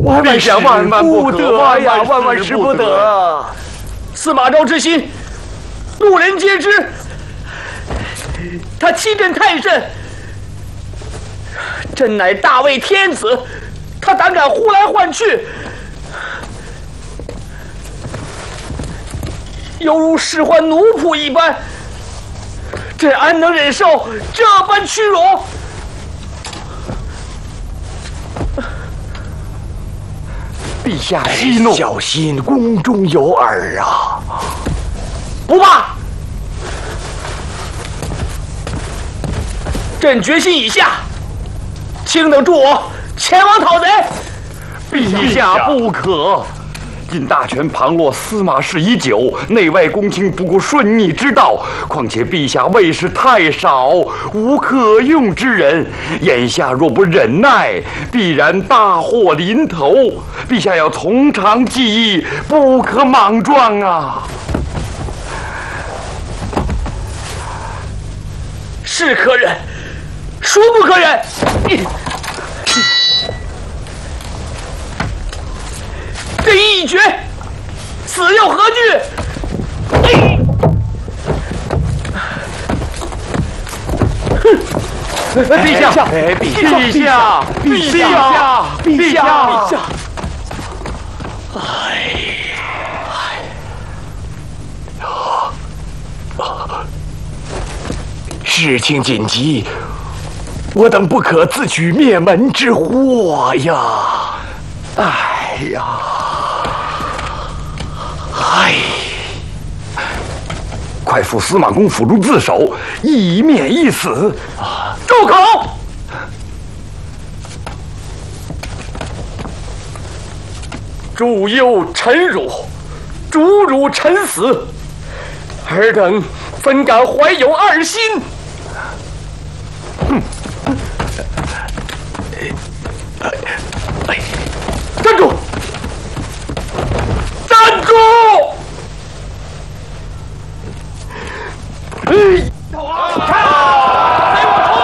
陛下万万不得呀， 万万使不得！ 司马昭之心，路人皆知。他欺朕太甚，朕乃大魏天子，他胆敢呼来唤去，犹如使唤奴仆一般，朕安能忍受这般屈辱？ 陛下息怒， 小心宫中有耳啊！ 不怕，朕决心已下，卿等助我前往讨贼。 陛下不可！因大权旁落司马氏已久，内外公卿不顾顺逆之道。况且陛下卫士太少，无可用之人。眼下若不忍耐，必然大祸临头。陛下要从长计议，不可莽撞啊！ 是可忍，孰不可忍？这一决，死又何惧？ 陛下，陛下，陛下，陛下！ 事情紧急，我等不可自取灭门之祸呀！哎呀！ 快赴司马公府中自首，以免一死。 住口！诛忧臣辱，诛辱臣死，尔等怎敢怀有二心？ 哼！